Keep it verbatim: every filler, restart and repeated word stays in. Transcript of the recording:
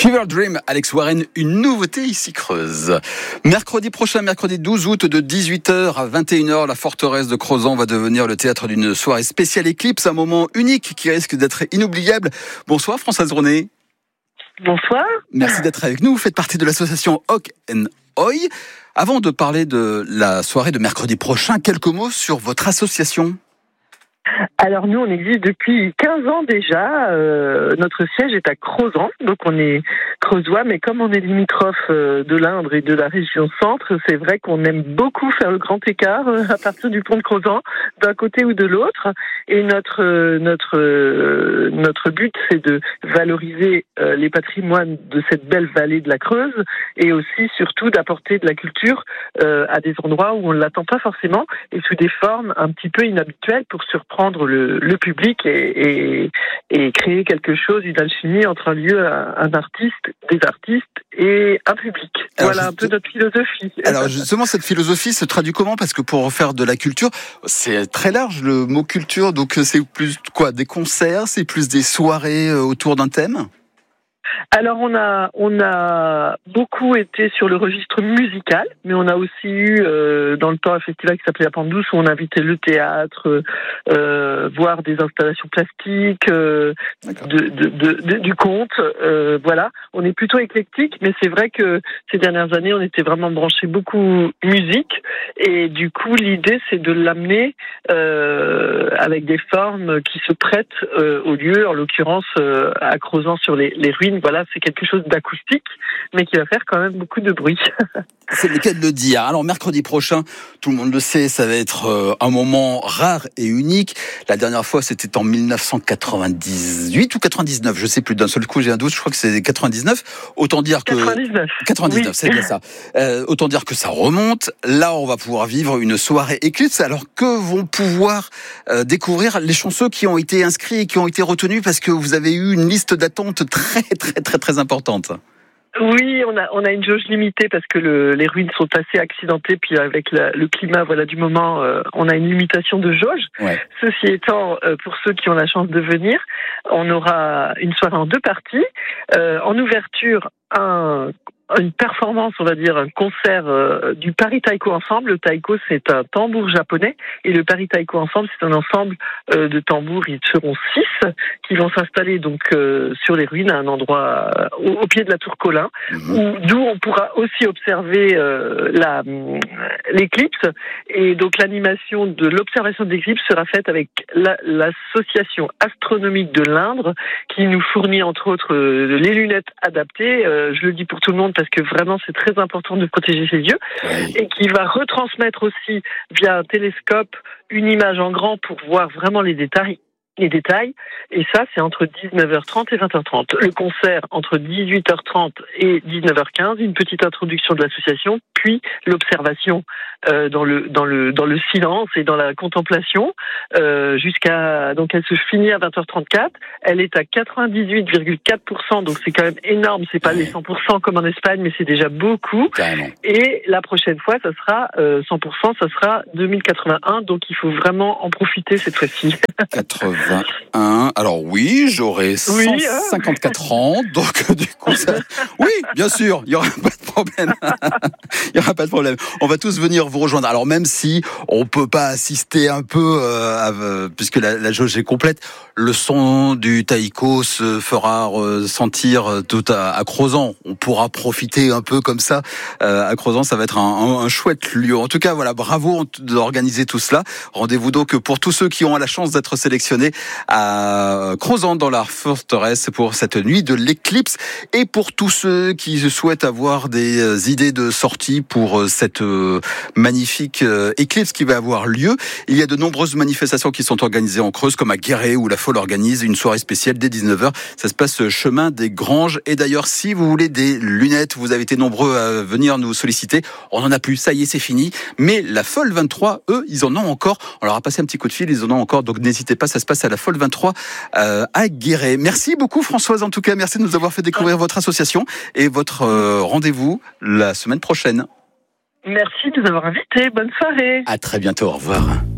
Fever Dream, Alex Warren, une nouveauté ici Creuse. Mercredi prochain, mercredi douze août, de dix-huit heures à vingt et une heures, la forteresse de Crozant va devenir le théâtre d'une soirée spéciale Eclipse, un moment unique qui risque d'être inoubliable. Bonsoir Françoise Ronet. Bonsoir. Merci d'être avec nous. Vous faites partie de l'association Hawk and Oi. Avant de parler de la soirée de mercredi prochain, quelques mots sur votre association. Alors nous, on existe depuis quinze ans déjà. Euh, notre siège est à Crozant, donc on est creusois, mais comme on est limitrophe euh, de l'Indre et de la région centre, c'est vrai qu'on aime beaucoup faire le grand écart euh, à partir du pont de Crozant, d'un côté ou de l'autre. Et notre euh, notre euh, notre but, c'est de valoriser euh, les patrimoines de cette belle vallée de la Creuse, et aussi surtout d'apporter de la culture euh, à des endroits où on ne l'attend pas forcément, et sous des formes un petit peu inhabituelles pour surprendre le, le public et, et, et créer quelque chose, une alchimie entre un lieu, un, un artiste, des artistes et un public. Alors, voilà juste, un peu notre philosophie. Alors justement, cette philosophie se traduit comment ? Parce que pour faire de la culture, c'est très large le mot culture, donc c'est plus quoi ? Des concerts, c'est plus des soirées autour d'un thème ? Alors on a on a beaucoup été sur le registre musical, mais on a aussi eu euh, dans le temps un festival qui s'appelait La Pente Douce où on invitait le théâtre, euh, voir des installations plastiques, euh, de, de, de, de, du conte. Euh, voilà, on est plutôt éclectique, mais c'est vrai que ces dernières années on était vraiment branché beaucoup musique, et du coup l'idée c'est de l'amener euh, avec des formes qui se prêtent euh, au lieu, en l'occurrence euh, à Crozant sur les, les ruines. Voilà, c'est quelque chose d'acoustique, mais qui va faire quand même beaucoup de bruit. C'est le cas de le dire. Alors, mercredi prochain, tout le monde le sait, ça va être euh, un moment rare et unique. La dernière fois, c'était en dix-neuf cent quatre-vingt-dix-huit ou quatre-vingt-dix-neuf, je sais plus, d'un seul coup, j'ai un doute, je crois que c'est quatre-vingt-dix-neuf. Autant dire que... quatre-vingt-dix-neuf. quatre-vingt-dix-neuf, oui. C'est bien ça. Euh, autant dire que ça remonte. Là, on va pouvoir vivre une soirée Eclipse. Alors, que vont pouvoir euh, découvrir les chanceux qui ont été inscrits et qui ont été retenus parce que vous avez eu une liste d'attente très, très, très, très importante. Oui, on a on a une jauge limitée parce que le, les ruines sont assez accidentées, puis avec la, le climat voilà du moment, euh, on a une limitation de jauge. Ouais. Ceci étant, euh, pour ceux qui ont la chance de venir, on aura une soirée en deux parties. Euh, en ouverture, un une performance, on va dire, un concert euh, du Paris Taiko Ensemble. Le taiko, c'est un tambour japonais, et le Paris Taiko Ensemble, c'est un ensemble euh, de tambours. Ils seront six qui vont s'installer donc euh, sur les ruines à un endroit euh, au, au pied de la tour Colin, mmh. où, d'où on pourra aussi observer euh, la l'éclipse. Et donc l'animation de l'observation de l'éclipse sera faite avec la, l'association astronomique de l'Indre, qui nous fournit entre autres euh, les lunettes adaptées. Euh, je le dis pour tout le monde parce que vraiment c'est très important de protéger ses yeux, oui. Et qui va retransmettre aussi via un télescope une image en grand pour voir vraiment les détails. Les détails, et ça c'est entre dix-neuf heures trente et vingt heures trente. Le concert entre dix-huit heures trente et dix-neuf heures quinze, une petite introduction de l'association, puis l'observation euh, dans le dans le dans le silence et dans la contemplation euh, jusqu'à donc elle se finit à vingt heures trente-quatre. Elle est à quatre-vingt-dix-huit virgule quatre pour cent, donc c'est quand même énorme. C'est pas les cent pour cent comme en Espagne, mais c'est déjà beaucoup. Carrément. Et la prochaine fois, ça sera euh, cent pour cent, ça sera deux mille quatre-vingt-un. Donc il faut vraiment en profiter cette fois-ci. quatre-vingt-un. Alors oui, j'aurai oui, cent cinquante-quatre hein. ans, donc du coup, ça... oui, bien sûr, il y aura pas de problème. Il y aura pas de problème. On va tous venir vous rejoindre. Alors même si on peut pas assister un peu, euh, à, puisque la, la jauge est complète, le son du taiko se fera ressentir tout à, à Crozant. On pourra profiter un peu comme ça euh, à Crozant. Ça va être un, un, un chouette lieu. En tout cas, voilà, bravo d'organiser tout cela. Rendez-vous donc pour tous ceux qui ont la chance d'être sélectionnés à Crozant dans la forteresse pour cette nuit de l'éclipse, et pour tous ceux qui souhaitent avoir des idées de sortie pour cette magnifique éclipse qui va avoir lieu. Il y a de nombreuses manifestations qui sont organisées en Creuse, comme à Guéret où la Folle organise une soirée spéciale dès dix-neuf heures. Ça se passe chemin des Granges. Et d'ailleurs, si vous voulez des lunettes, vous avez été nombreux à venir nous solliciter. On en a plus, ça y est, c'est fini. Mais la Folle vingt-trois, eux, ils en ont encore. On leur a passé un petit coup de fil, ils en ont encore. Donc n'hésitez pas, ça se passe à la Folle vingt-trois euh, à Guéret. Merci beaucoup Françoise, en tout cas, merci de nous avoir fait découvrir votre association et votre euh, rendez-vous la semaine prochaine. Merci de nous avoir invités, bonne soirée. À très bientôt, au revoir.